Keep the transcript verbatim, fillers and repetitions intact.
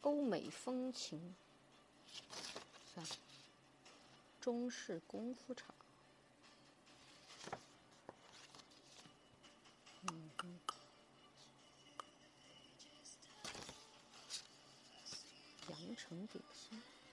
欧美风情，算了，中式功夫茶。嗯嗯，阳城点心。